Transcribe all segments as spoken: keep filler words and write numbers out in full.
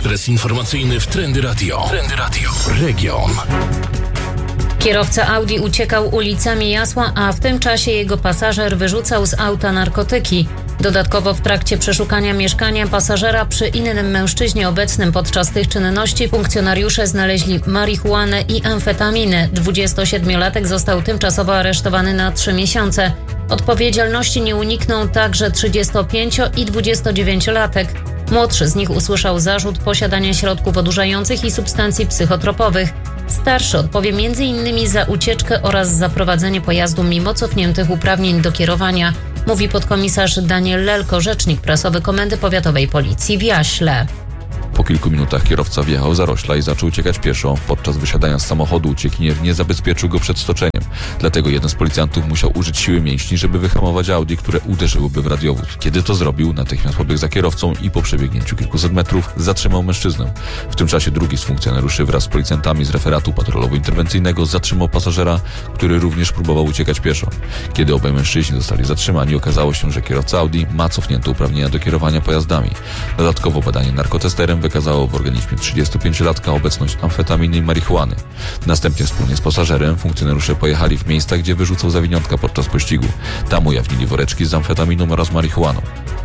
Ekspres informacyjny w Trendy Radio. Trendy Radio. Region. Kierowca Audi uciekał ulicami Jasła, a w tym czasie jego pasażer wyrzucał z auta narkotyki. Dodatkowo w trakcie przeszukania mieszkania pasażera przy innym mężczyźnie obecnym podczas tych czynności funkcjonariusze znaleźli marihuanę i amfetaminę. dwudziestosiedmiolatek został tymczasowo aresztowany na trzy miesiące. Odpowiedzialności nie unikną także trzydziestopięcio- i dwudziestodziewięciolatek. Młodszy z nich usłyszał zarzut posiadania środków odurzających i substancji psychotropowych. Starszy odpowie m.in. za ucieczkę oraz za prowadzenie pojazdu mimo cofniętych uprawnień do kierowania, mówi podkomisarz Daniel Lelko, rzecznik prasowy Komendy Powiatowej Policji w Jaśle. Po kilku minutach kierowca wjechał za rośla i zaczął uciekać pieszo. Podczas wysiadania z samochodu uciekinier nie zabezpieczył go przed stoczeniem. Dlatego jeden z policjantów musiał użyć siły mięśni, żeby wyhamować Audi, które uderzyłyby w radiowóz. Kiedy to zrobił, natychmiast pobiegł za kierowcą i po przebiegnięciu kilkuset metrów zatrzymał mężczyznę. W tym czasie drugi z funkcjonariuszy wraz z policjantami z referatu patrolowo-interwencyjnego zatrzymał pasażera, który również próbował uciekać pieszo. Kiedy obaj mężczyźni zostali zatrzymani, okazało się, że kierowca Audi ma cofnięte uprawnienia do kierowania pojazdami. Dodatkowo badanie narkotesterem wykazało w organizmie trzydziestopięciolatka obecność amfetaminy i marihuany. Następnie wspólnie z pasażerem funkcjonariusze pojechali w miejsca, gdzie wyrzucał zawiniątka podczas pościgu. Tam ujawnili woreczki z amfetaminą oraz marihuaną.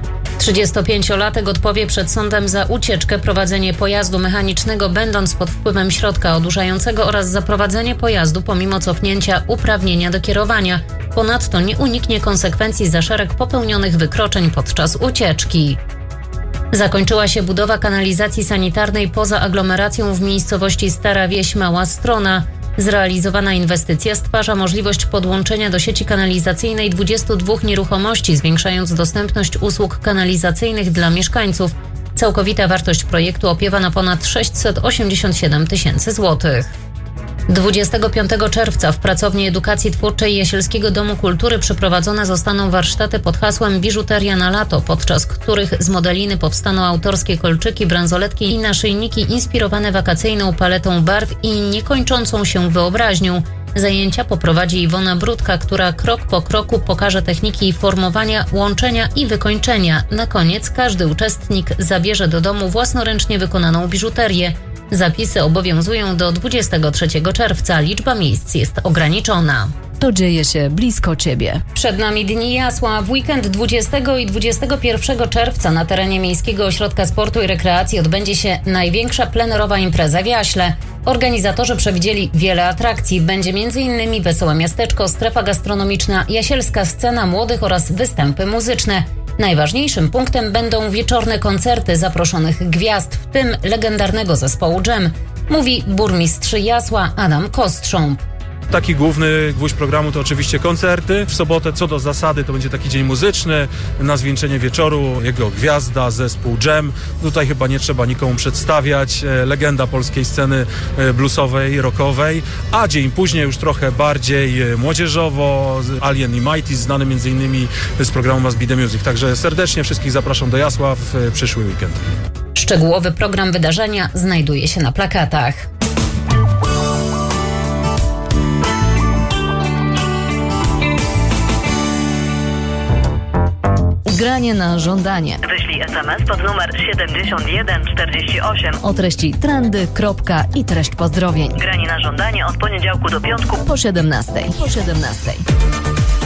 trzydziestopięciolatek odpowie przed sądem za ucieczkę, prowadzenie pojazdu mechanicznego będąc pod wpływem środka odurzającego oraz za prowadzenie pojazdu pomimo cofnięcia uprawnienia do kierowania. Ponadto nie uniknie konsekwencji za szereg popełnionych wykroczeń podczas ucieczki. Zakończyła się budowa kanalizacji sanitarnej poza aglomeracją w miejscowości Stara Wieś Mała Strona. Zrealizowana inwestycja stwarza możliwość podłączenia do sieci kanalizacyjnej dwudziestu dwóch nieruchomości, zwiększając dostępność usług kanalizacyjnych dla mieszkańców. Całkowita wartość projektu opiewa na ponad sześćset osiemdziesiąt siedem tysięcy złotych. dwudziestego piątego czerwca w Pracowni Edukacji Twórczej Jasielskiego Domu Kultury przeprowadzone zostaną warsztaty pod hasłem Biżuteria na lato, podczas których z modeliny powstaną autorskie kolczyki, bransoletki i naszyjniki inspirowane wakacyjną paletą barw i niekończącą się wyobraźnią. Zajęcia poprowadzi Iwona Brudka, która krok po kroku pokaże techniki formowania, łączenia i wykończenia. Na koniec każdy uczestnik zabierze do domu własnoręcznie wykonaną biżuterię. Zapisy obowiązują do dwudziestego trzeciego czerwca. Liczba miejsc jest ograniczona. To dzieje się blisko Ciebie. Przed nami Dni Jasła. W weekend dwudziestego i dwudziestego pierwszego czerwca na terenie Miejskiego Ośrodka Sportu i Rekreacji odbędzie się największa plenerowa impreza w Jaśle. Organizatorzy przewidzieli wiele atrakcji. Będzie m.in. Wesołe Miasteczko, strefa gastronomiczna, jasielska scena młodych oraz występy muzyczne. Najważniejszym punktem będą wieczorne koncerty zaproszonych gwiazd, w tym legendarnego zespołu Dżem, mówi burmistrz Jasła Adam Kostrząb. Taki główny gwóźdź programu to oczywiście koncerty. W sobotę co do zasady to będzie taki dzień muzyczny. Na zwieńczenie wieczoru jego gwiazda, zespół Dżem. Tutaj chyba nie trzeba nikomu przedstawiać. Legenda polskiej sceny bluesowej, rockowej. A dzień później już trochę bardziej młodzieżowo. Alien i Mighty, znany między innymi z programu Must Be The Music. Także serdecznie wszystkich zapraszam do Jasła w przyszły weekend. Szczegółowy program wydarzenia znajduje się na plakatach. Granie na żądanie. Wyślij es em es pod numer siedemdziesiąt jeden czterdzieści osiem. O treści trendy, kropka i treść pozdrowień. Granie na żądanie od poniedziałku do piątku po siedemnastej. Po siedemnastej.